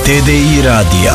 TDI radija.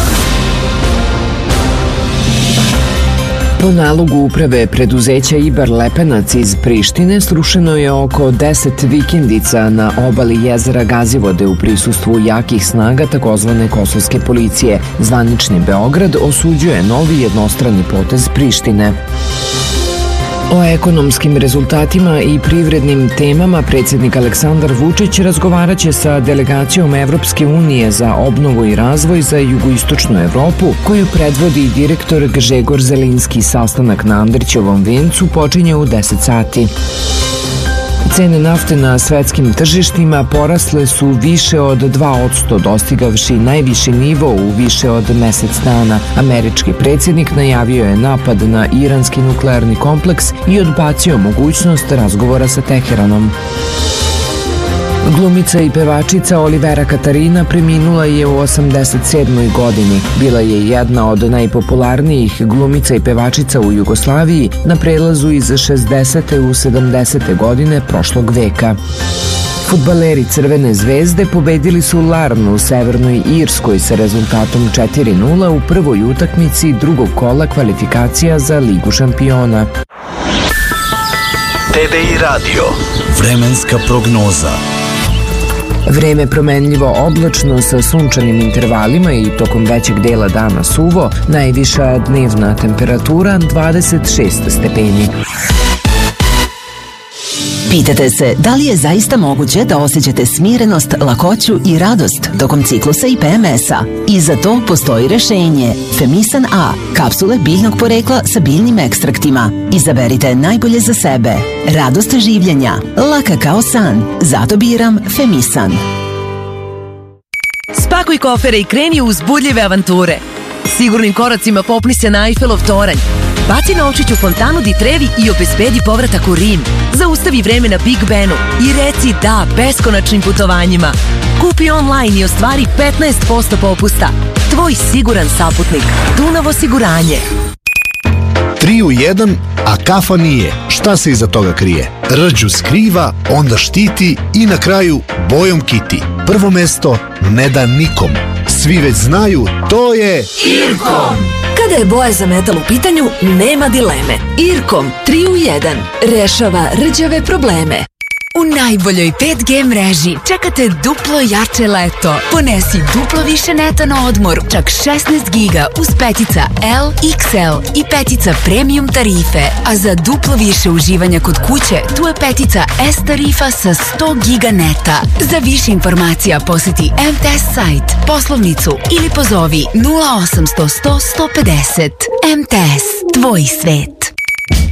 Po nalogu uprave preduzeća Ibar Lepenac iz Prištine srušeno je oko 10 vikendica na obali jezera Gazivode u prisustvu jakih snaga takozvane kosovske policije. Zvanični Beograd osuđuje novi jednostrani potez Prištine. O ekonomskim rezultatima i privrednim temama predsjednik Aleksandar Vučić razgovaraće sa delegacijom Evropske unije za obnovu i razvoj za jugoistočnu Evropu, koju predvodi direktor Grzegor Zelinski. Sastanak na Andrićevom vencu počinje u 10 sati. Cene nafte na svetskim tržištima porasle su više od 2%, dostigavši najviši nivo u više od mesec dana. Američki predsjednik najavio je napad na iranski nuklearni kompleks i odbacio mogućnost razgovora sa Teheranom. Glumica i pevačica Olivera Katarina preminula je u 87. godini. Bila je jedna od najpopularnijih glumica i pevačica u Jugoslaviji na prelazu iz 60. u 70. godine prošlog veka. Fudbaleri Crvene zvezde pobedili su Larnu u Severnoj Irskoj sa rezultatom 4:0 u prvoj utakmici drugog kola kvalifikacija za Ligu šampiona. TDI radio. Vremenska prognoza. Vreme promenljivo oblačno sa sunčanim intervalima i tokom većeg dela dana suvo, najviša dnevna temperatura 26 stepeni. Pitate se da li je zaista moguće da osjećate smirenost, lakoću i radost tokom ciklusa i PMS-a? I za to postoji rešenje. Femisan A, kapsule biljnog porekla sa biljnim ekstraktima. Izaberite najbolje za sebe. Radost življenja, laka kao san. Zato biram Femisan. Spakuj kofere i kreni u uzbudljive avanture. Sigurnim koracima popni se na Eiffelov toranj. Baci novčić u fontanu Di Trevi i obezbedi povratak u Rim. Zaustavi vreme na Big Benu i reci da beskonačnim putovanjima. Kupi online i ostvari 15% popusta. Tvoj siguran saputnik. Dunav osiguranje. 3 u 1, a kafa nije. Šta se iza toga krije? Rđu skriva, onda štiti i na kraju bojom kiti. Prvo mesto ne da nikom. Svi već znaju, to je Irkom! Kada je boja za metal u pitanju, nema dileme. Irkom 3 u 1 rešava rđave probleme. U najboljoj 5G mreži čekate duplo jače leto. Ponesi duplo više neto na odmor, čak 16 giga uz petica L, XL i petica premium tarife. A za duplo više uživanja kod kuće, tu je petica S tarifa sa 100 giga neta. Za više informacija posjeti MTS sajt, poslovnicu ili pozovi 0800 100 150. MTS, tvoj svet.